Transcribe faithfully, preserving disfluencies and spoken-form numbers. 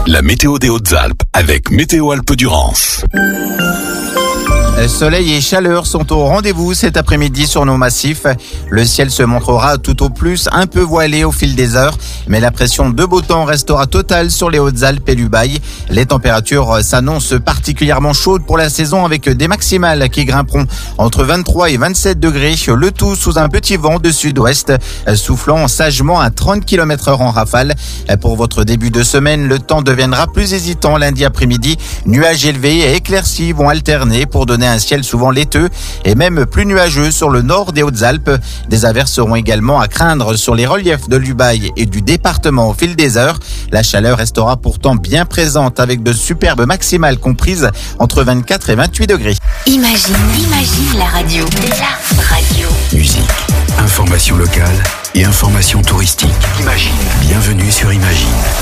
La météo des Hautes-Alpes avec Météo Alpes-Durance. Soleil et chaleur sont au rendez-vous cet après-midi sur nos massifs. Le ciel se montrera tout au plus un peu voilé au fil des heures, mais la pression de beau temps restera totale sur les Hautes-Alpes et l'Ubaye. Les températures s'annoncent particulièrement chaudes pour la saison avec des maximales qui grimperont entre vingt-trois et vingt-sept degrés, le tout sous un petit vent de sud-ouest, soufflant sagement à trente kilomètres heure en rafale. Pour votre début de semaine, le temps deviendra plus hésitant lundi après-midi. Nuages élevés et éclaircies vont alterner pour donner un ciel souvent laiteux et même plus nuageux sur le nord des Hautes-Alpes. Des averses seront également à craindre sur les reliefs de l'Ubaye et du département au fil des heures. La chaleur restera pourtant bien présente avec de superbes maximales comprises entre vingt-quatre et vingt-huit degrés. Imagine, imagine la radio. La radio. Musique, information locale et information touristique. Imagine. Bienvenue sur Imagine.